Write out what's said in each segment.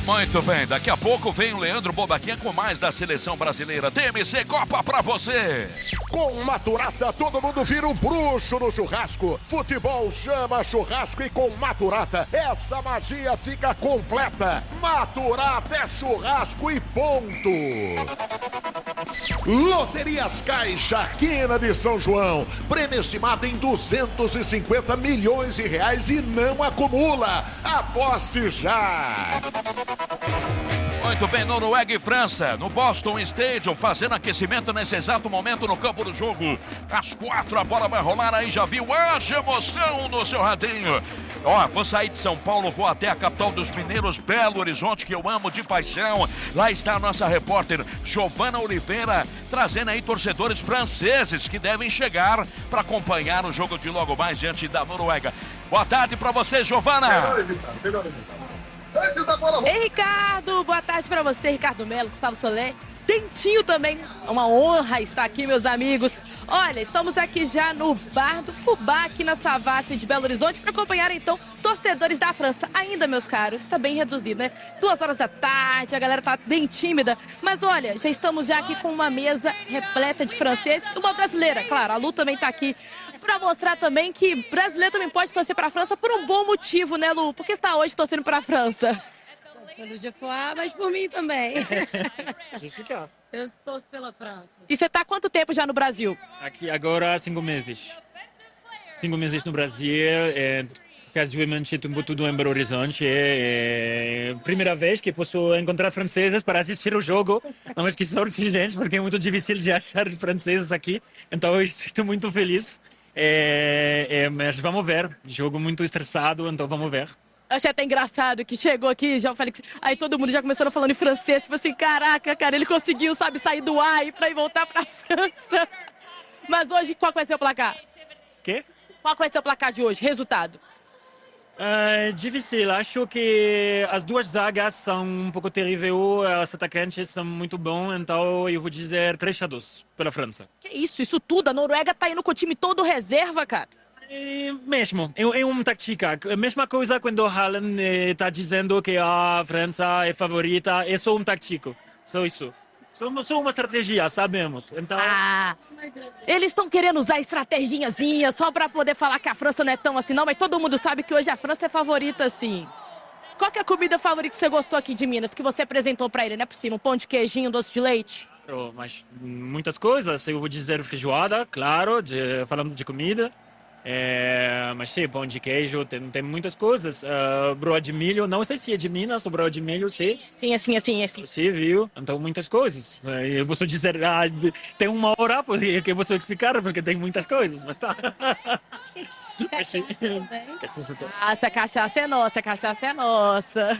Muito bem, daqui a pouco vem o Leandro Bobaquinha com mais da seleção brasileira. TMC Copa pra você. Com Maturata, todo mundo vira um bruxo no churrasco. Futebol chama churrasco e com Maturata, essa magia fica completa. Maturata é churrasco e ponto. Loterias Caixa, Quina de São João. Prêmio estimado em 250 milhões de reais e não acumula. Aposte já. Muito bem, Noruega e França, no Boston Stadium, fazendo aquecimento nesse exato momento no campo do jogo. Às 4 a bola vai rolar, aí já viu, haja emoção no seu radinho. Ó, vou sair de São Paulo, vou até a capital dos mineiros, Belo Horizonte, que eu amo de paixão. Lá está a nossa repórter Giovana Oliveira, trazendo aí torcedores franceses que devem chegar para acompanhar o jogo de logo mais diante da Noruega. Boa tarde para você, Giovana. Ei, Ricardo, boa tarde pra você, Ricardo Melo, Gustavo Soler, Dentinho também, uma honra estar aqui, meus amigos. Olha, estamos aqui já no Bar do Fubá, aqui na Savassi de Belo Horizonte, para acompanhar então torcedores da França. Ainda, meus caros, está bem reduzido, né? 2 horas da tarde, a galera tá bem tímida, mas olha, já estamos já aqui com uma mesa repleta de franceses e uma brasileira, claro, a Lu também tá aqui para mostrar também que brasileiro também pode torcer para a França por um bom motivo, né, Lu? Por que está hoje torcendo para a França? Pelo Gefoá, mas por mim também. Justificar. Eu torço pela França. E você tá há quanto tempo já no Brasil? Aqui agora 5 meses. 5 meses no Brasil, casualmente estou tudo em Belo Horizonte. É a primeira vez que posso encontrar franceses para assistir o jogo. Não, mas que sorte, gente, porque é muito difícil de achar franceses aqui. Então eu estou muito feliz. Mas vamos ver. Jogo muito estressado, então vamos ver. Achei até engraçado que chegou aqui, já falei que... Aí todo mundo já começou falando em francês, tipo assim, caraca, cara, ele conseguiu, sabe, sair do ar e pra ir voltar pra França. Mas hoje, qual vai ser o placar? Quê? Qual vai ser o placar de hoje? Resultado? Difícil, acho que as duas zagas são um pouco terríveis, os atacantes são muito bons, então eu vou dizer 3-2 pela França. Que isso tudo, a Noruega tá indo com o time todo reserva, cara. Mesmo, é uma tática. A mesma coisa quando o Haaland está dizendo que a França é favorita, é só um tático, só isso. Só uma estratégia, sabemos. Então... Eles estão querendo usar estratégiazinha só para poder falar que a França não é tão assim, não, mas todo mundo sabe que hoje a França é favorita, sim. Qual que é a comida favorita que você gostou aqui de Minas, que você apresentou para ele, né, por cima? Um pão de queijinho, doce de leite? Mas muitas coisas, eu vou dizer feijoada, claro, falando de comida. Mas sim, pão de queijo, tem muitas coisas. Broa de milho, não sei se é de Minas ou broa de milho, sim. Sim, é sim. Sim, viu? Então, muitas coisas. Eu posso dizer, tem 1 hora que eu posso explicar, porque tem muitas coisas, mas tá. Essa cachaça é nossa, cachaça é nossa.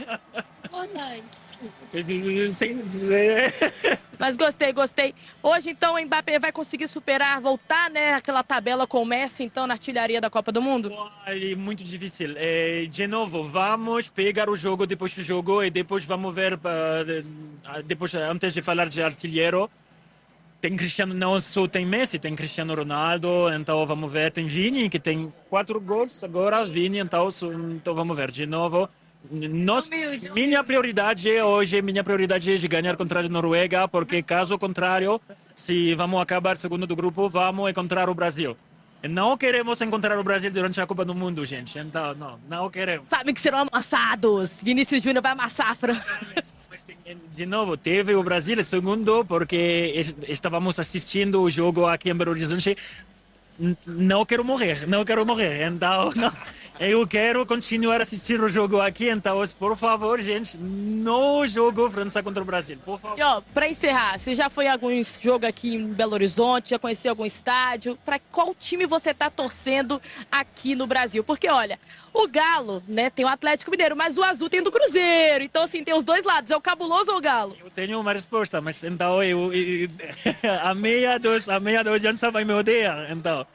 Sem dizer... Mas gostei. Hoje, então, o Mbappé vai conseguir superar, voltar, né, aquela tabela com o Messi, então, na artilharia da Copa do Mundo? É muito difícil. De novo, vamos pegar o jogo depois do jogo e depois vamos ver, depois, antes de falar de artilheiro, tem Cristiano, não só tem Messi, tem Cristiano Ronaldo, então vamos ver, tem Vini, que tem 4 gols agora, Vini, então vamos ver de novo. Minha prioridade hoje é de ganhar contra a Noruega, porque caso contrário, se vamos acabar segundo do grupo, vamos encontrar o Brasil. Não queremos encontrar o Brasil durante a Copa do Mundo, gente. Então, não queremos. Sabe que serão amassados. Vinícius Júnior vai amassar a França. De novo, teve o Brasil segundo, porque estávamos assistindo o jogo aqui em Belo Horizonte. Não quero morrer. Então, não. Eu quero continuar a assistir o jogo aqui, então, por favor, gente, no jogo França contra o Brasil, por favor. E, ó, pra encerrar, você já foi a algum jogo aqui em Belo Horizonte, já conheceu algum estádio? Pra qual time você tá torcendo aqui no Brasil? Porque, olha, o Galo, né, tem o Atlético Mineiro, mas o azul tem do Cruzeiro. Então, assim, tem os dois lados, é o Cabuloso ou o Galo? Eu tenho uma resposta, mas então a meia dos audiência vai me odiar, então...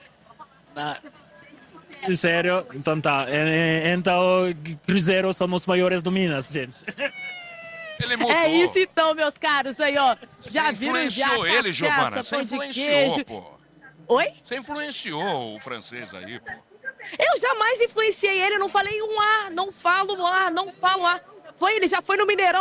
Sério? Então tá. Então, Cruzeiro são os maiores do Minas, gente. Ele mudou. É isso então, meus caros, aí, ó. Já viram já influenciou ele, cachaça, Giovana. Você pão de influenciou, queijo. pô. Oi? Você influenciou o francês aí, pô. Eu jamais influenciei ele, eu não falei um A, não falo A. Ele já foi no Mineirão.